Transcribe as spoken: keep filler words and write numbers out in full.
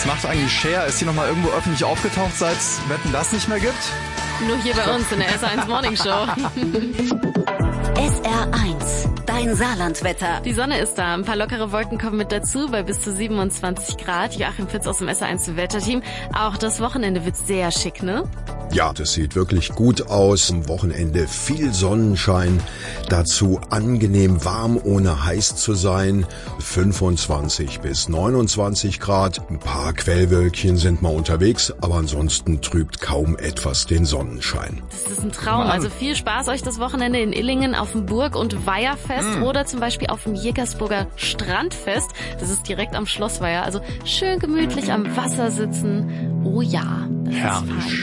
Was macht eigentlich Cher? Ist sie noch mal irgendwo öffentlich aufgetaucht, seit es Wetten, das nicht mehr gibt? Nur hier bei uns in der S eins Morning Show. S R eins, dein Saarlandwetter. Die Sonne ist da, ein paar lockere Wolken kommen mit dazu bei bis zu siebenundzwanzig Grad. Joachim Fitz aus dem S R eins Wetterteam. Auch das Wochenende wird sehr schick, ne? Ja, das sieht wirklich gut aus. Am Wochenende viel Sonnenschein, dazu angenehm warm, ohne heiß zu sein. fünfundzwanzig bis neunundzwanzig Grad. Ein paar Quellwölkchen sind mal unterwegs, aber ansonsten trübt kaum etwas den Sonnenschein. Das ist ein Traum. Also viel Spaß euch das Wochenende in Illingen auf dem Burg- und Weiherfest mm. oder zum Beispiel auf dem Jägersburger Strandfest. Das ist direkt am Schlossweiher. Also schön gemütlich am Wasser sitzen. Oh ja, das Herrlich. ist fein.